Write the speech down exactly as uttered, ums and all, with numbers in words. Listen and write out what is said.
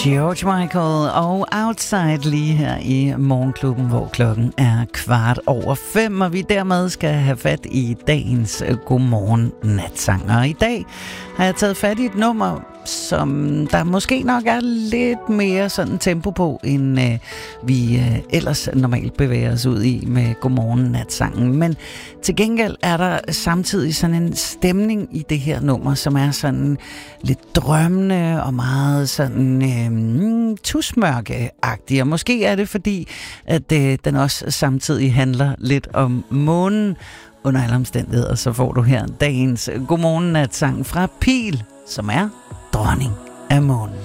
George Michael og Outside lige her i Morgenklubben, hvor klokken er kvart over fem, og vi dermed skal have fat i dagens Godmorgen Natsang. Og i dag har jeg taget fat i et nummer, som der måske nok er lidt mere sådan tempo på, end øh, vi øh, ellers normalt bevæger os ud i med Godmorgen Natsangen. Men til gengæld er der samtidig sådan en stemning i det her nummer, som er sådan lidt drømmende og meget sådan øh, tusmørke-agtig. Og måske er det fordi, at øh, den også samtidig handler lidt om månen. Under alle omstændigheder, så får du her dagens Godmorgen Natsang fra Pil, som er dronning af månen.